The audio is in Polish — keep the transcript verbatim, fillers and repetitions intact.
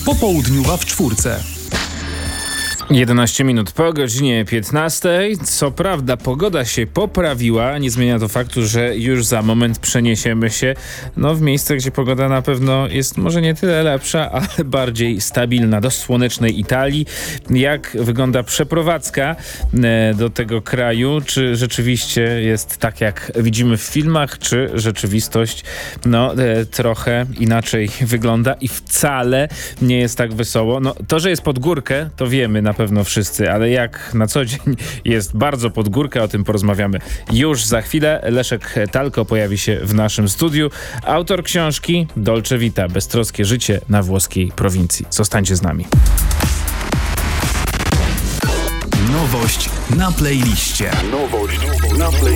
Popołudniowa w czwórce. jedenaście minut po godzinie piętnastej. Co prawda pogoda się poprawiła, nie zmienia to faktu, że już za moment przeniesiemy się no, w miejsce, gdzie pogoda na pewno jest może nie tyle lepsza, ale bardziej stabilna, do słonecznej Italii. Jak wygląda przeprowadzka e, do tego kraju? Czy rzeczywiście jest tak, jak widzimy w filmach, czy rzeczywistość no, e, trochę inaczej wygląda i wcale nie jest tak wesoło? No, to, że jest pod górkę, to wiemy na pewno pewno wszyscy, ale jak na co dzień jest bardzo pod górkę, o tym porozmawiamy już za chwilę. Leszek Talko pojawi się w naszym studiu. Autor książki Dolce Vita, beztroskie życie na włoskiej prowincji. Zostańcie z nami. Nowość na playliście. Nowość na playliście.